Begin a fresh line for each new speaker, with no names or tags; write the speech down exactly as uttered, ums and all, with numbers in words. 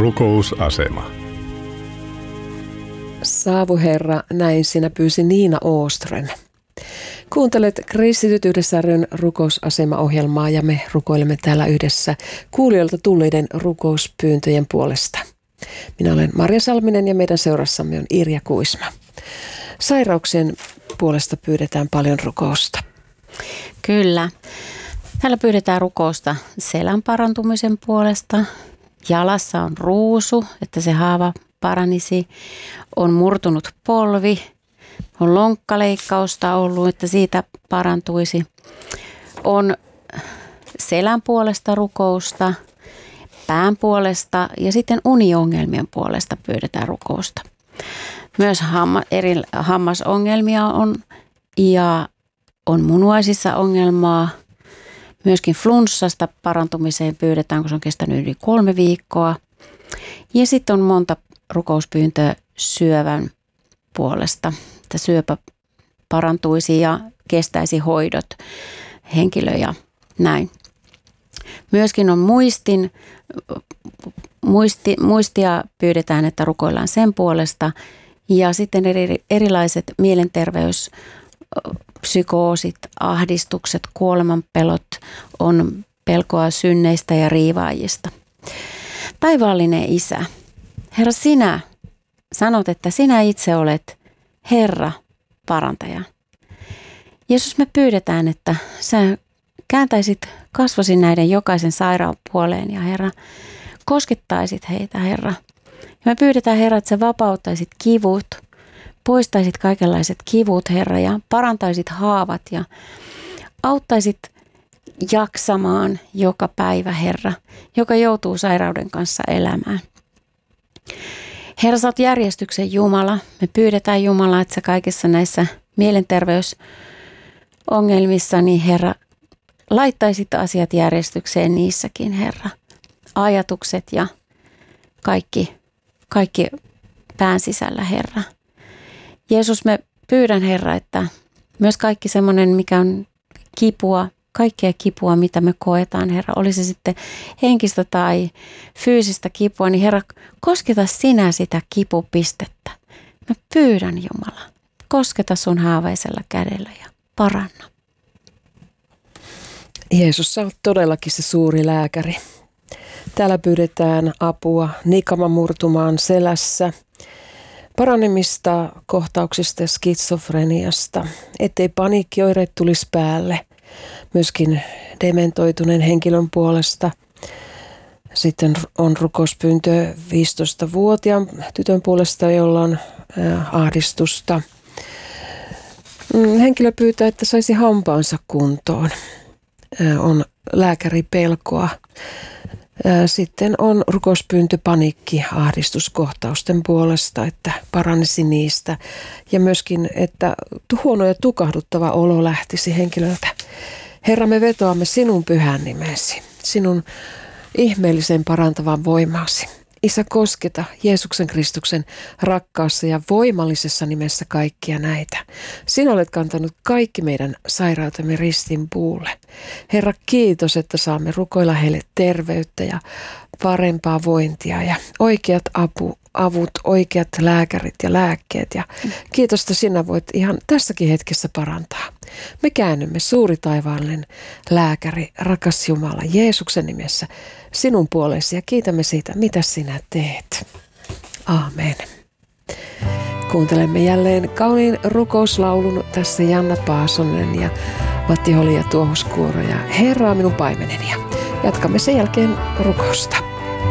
Rukousasema.
Saavu Herra, näin sinä pyysi Niina Åström. Kuuntelet Kristityt yhdessä ryn rukousasema-ohjelmaa ja me rukoilemme täällä yhdessä kuulijoilta tulleiden rukouspyyntöjen puolesta. Minä olen Marja Salminen ja meidän seurassamme on Irja Kuisma. Sairauksien puolesta pyydetään paljon rukousta.
Kyllä. Täällä pyydetään rukousta selän parantumisen puolesta. Jalassa on ruusu, että se haava paranisi. On murtunut polvi. On lonkkaleikkausta ollut, että siitä parantuisi. On selän puolesta rukousta, pään puolesta ja sitten uniongelmien puolesta pyydetään rukousta. Myös hamma, eri hammasongelmia on ja on munuaisissa ongelmaa. Myöskin flunssasta parantumiseen pyydetään, kun se on kestänyt yli kolme viikkoa. Ja sitten on monta rukouspyyntöä syövän puolesta, että syöpä parantuisi ja kestäisi hoidot henkilö ja näin. Myöskin on muistin, muisti, muistia pyydetään, että rukoillaan sen puolesta. Ja sitten eri, erilaiset mielenterveys, psykoosit, ahdistukset, kuolemanpelot, on pelkoa synneistä ja riivaajista. Taivaallinen Isä, Herra, sinä sanot, että sinä itse olet Herra parantaja. Jeesus, me pyydetään, että sä kääntäisit kasvosi näiden jokaisen sairaan puoleen ja Herra, koskettaisit heitä, Herra. Ja me pyydetään, Herra, että sä vapauttaisit kivut, poistaisit kaikenlaiset kivut, Herra, ja parantaisit haavat ja auttaisit jaksamaan joka päivä, Herra, joka joutuu sairauden kanssa elämään. Herra, sä oot järjestyksen Jumala. Me pyydetään Jumala, että sä kaikissa näissä mielenterveysongelmissa, niin Herra, laittaisit asiat järjestykseen niissäkin, Herra. Ajatukset ja kaikki, kaikki pään sisällä, Herra. Jeesus, me pyydän, Herra, että myös kaikki semmoinen, mikä on kipua, kaikkea kipua, mitä me koetaan, Herra, oli se sitten henkistä tai fyysistä kipua, niin Herra, kosketa sinä sitä kipupistettä. Mä pyydän, Jumala, kosketa sun haavaisella kädellä ja paranna.
Jeesus, sä oot todellakin se suuri lääkäri. Täällä pyydetään apua nikama murtumaan selässä, paranemista kohtauksista ja skitsofreniasta, ettei paniikkioireet tulisi päälle. Myöskin dementoituneen henkilön puolesta. Sitten on rukouspyyntö viisitoistavuotiaan tytön puolesta, jolla on ahdistusta. Henkilö pyytää, että saisi hampaansa kuntoon. On lääkäripelkoa. Sitten on rukouspyyntö paniikki ahdistuskohtausten puolesta, että paranisi niistä. Ja myöskin, että huono ja tukahduttava olo lähtisi henkilöltä. Herra, me vetoamme sinun pyhän nimesi, sinun ihmeellisen parantavan voimasi. Isä, kosketa Jeesuksen Kristuksen rakkaassa ja voimallisessa nimessä kaikkia näitä. Sinä olet kantanut kaikki meidän sairautemme ristin puulle. Herra, kiitos, että saamme rukoilla heille terveyttä ja parempaa vointia ja oikeat apu, avut, oikeat lääkärit ja lääkkeet. Ja kiitos, että sinä voit ihan tässäkin hetkessä parantaa. Me käännymme, suuri taivaallinen lääkäri, rakas Jumala, Jeesuksen nimessä sinun puolesi ja kiitämme siitä, mitä sinä teet. Aamen. Kuuntelemme jälleen kauniin rukouslaulun, tässä Janna Paasonen ja Matti Holi ja Tuohuskuoro ja Herra on minun paimeneni. Ja jatkamme sen jälkeen rukousta.